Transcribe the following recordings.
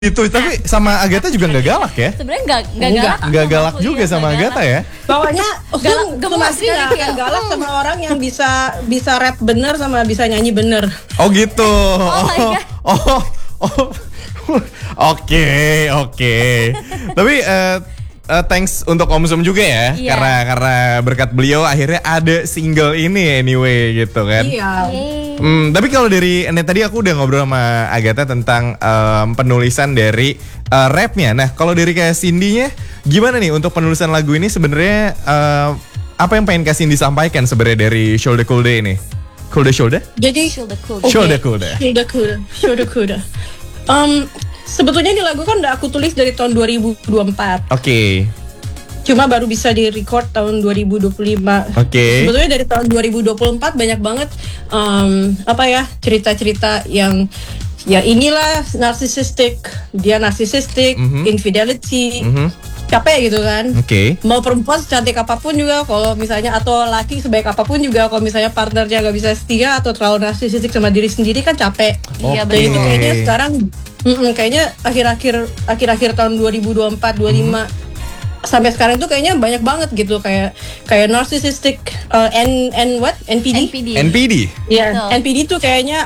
Itu tapi sama Agatha juga nggak galak ya? Sebenarnya nggak galak juga sama Agatha ya? Pokoknya gemas pasti nggak akan galak sama orang yang bisa rap bener sama bisa nyanyi bener. Oh gitu. my God. Oke. Tapi thanks untuk Om Sum juga ya, Iya. karena berkat beliau akhirnya ada single ini anyway gitu kan. Iya. Tapi kalau dari tadi aku udah ngobrol sama Agatha tentang penulisan dari rapnya. Nah, kalau dari kayak Cindy-nya, gimana nih untuk penulisan lagu ini sebenarnya apa yang pengen Kak Cindy sampaikan sebenarnya dari Shoulda Coolda ini? Shoulda? Jadi Shoulda Coolda. Shoulda Coolda. Sebetulnya ini lagu kan udah aku tulis dari tahun 2024. Oke. Cuma baru bisa di-record tahun 2025. Oke. Sebetulnya dari tahun 2024 banyak banget cerita-cerita yang ya inilah narcissistic, dia narcissistic, infidelity, capek gitu kan. Oke. Mau perempuan secantik apapun juga, kalau misalnya atau laki sebaik apapun juga, kalau misalnya partnernya gak bisa setia atau terlalu narsisistik sama diri sendiri kan capek. Iya, Oke. Dan itu kayaknya sekarang kayaknya akhir-akhir tahun 2024 25 sampai sekarang tuh kayaknya banyak banget gitu, kayak narcissistic NPD. NPD. Ya, NPD tuh kayaknya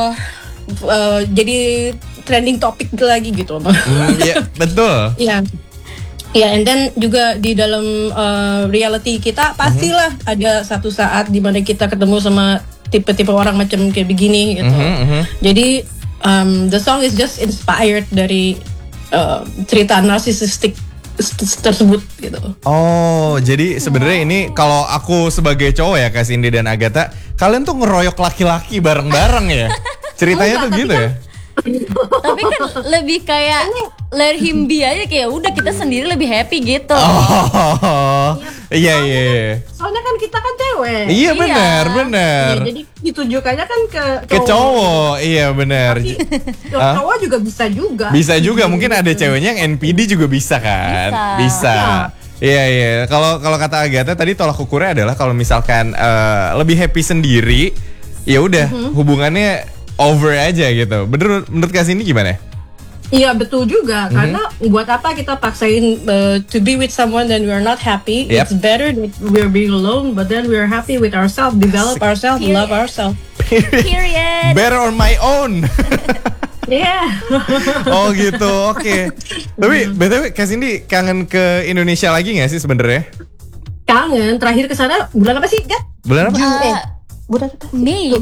jadi trending topik lagi gitu. Iya, betul. Iya. Ya, and then juga di dalam reality kita pastilah ada satu saat di mana kita ketemu sama tipe-tipe orang macam kayak begini gitu. Jadi the song is just inspired dari cerita narsisistik tersebut gitu. Oh, jadi sebenarnya ini kalau aku sebagai cowok ya Kak Cindy dan Agatha, kalian tuh ngeroyok laki-laki bareng-bareng ya? Ceritanya tuh gitu ya? Tapi kan lebih kayak let him be aja, kayak udah kita sendiri lebih happy gitu. Oh, iya. Soalnya kan kita kan cewek. Iya benar. Ya, jadi ditujukannya kan ke Cowok, iya benar. cowok juga bisa juga. Bisa juga, mungkin ada ceweknya yang NPD juga bisa kan? Bisa. Iya. Kalau kata Agatha tadi tolak ukurnya adalah kalau misalkan lebih happy sendiri, ya udah hubungannya over aja gitu. Menurut Kak Cindy gimana? Iya betul juga, karena buat apa kita paksain to be with someone then we are not happy. Yep. It's better that we're being alone, but then we're happy with ourselves, develop ourselves, love ourselves. Period. Better on my own. Yeah. Oh gitu, oke. Tapi BTW Kak Cindy kangen ke Indonesia lagi gak sih sebenarnya? Kangen, terakhir ke sana bulan apa sih, Gat? Bulan apa? Bulan apa? Mei.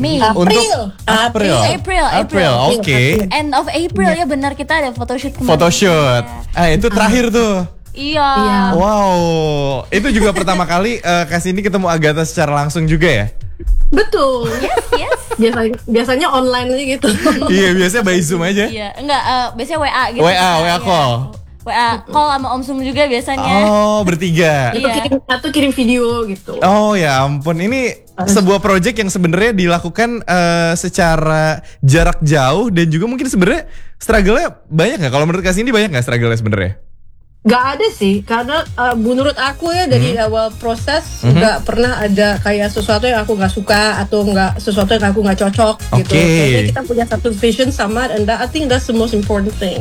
April, oke. End of April ya, benar, kita ada photoshoot kemarin. Photoshoot. Itu terakhir tuh. Iya. Wow, itu juga pertama kali Kak Cindy ketemu Agatha secara langsung juga ya? Betul. Yes. Biasanya online aja gitu. Iya, biasanya by Zoom aja. Iya, enggak, biasanya WA gitu. WA call. WA call sama Om Sum juga biasanya. Oh, bertiga. Atau kirim video gitu. Oh ya ampun, ini sebuah project yang sebenarnya dilakukan secara jarak jauh dan juga mungkin sebenarnya struggle-nya banyak nggak? Kalau menurut Kak Cindy banyak nggak struggle-nya sebenarnya? Gak ada sih, karena menurut aku ya dari awal proses nggak pernah ada kayak sesuatu yang aku nggak suka atau nggak sesuatu yang aku nggak cocok gitu. Kayaknya kita punya satu vision sama, and I think that's the most important thing.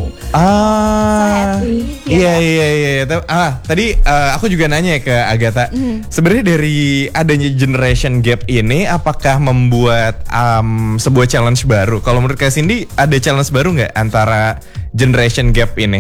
Iya. Tadi aku juga nanya ke Agatha, sebenarnya dari adanya generation gap ini, apakah membuat sebuah challenge baru? Kalau menurut Kak Cindy, ada challenge baru nggak antara generation gap ini?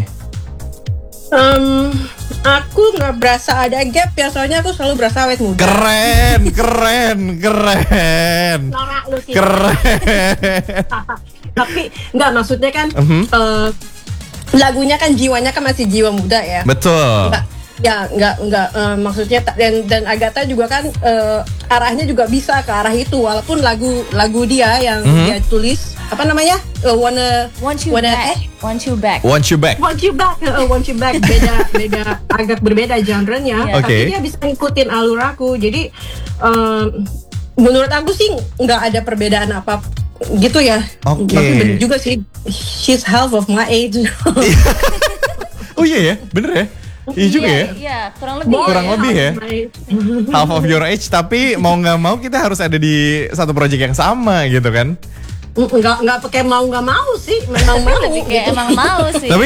Aku nggak berasa ada gap ya, soalnya aku selalu berasa awet muda. Keren. Norak lu sih. Keren. Tapi nggak, maksudnya kan lagunya kan jiwanya kan masih jiwa muda ya. Betul. Nggak maksudnya dan Agatha juga kan arahnya juga bisa ke arah itu, walaupun lagu dia yang dia tulis apa namanya Want you back. beda agak berbeda genrenya, tapi dia bisa ngikutin alur aku. Jadi menurut aku sih nggak ada perbedaan apa gitu ya. Tapi bener juga sih, she's half of my age. Oh iya ya, bener ya. Iya juga ya. Iya, kurang lebih ya. Half of your age, tapi mau nggak mau kita harus ada di satu project yang sama gitu kan. nggak pakai mau nggak mau sih, memang mau Lebih kayak gitu. emang mau sih. Tapi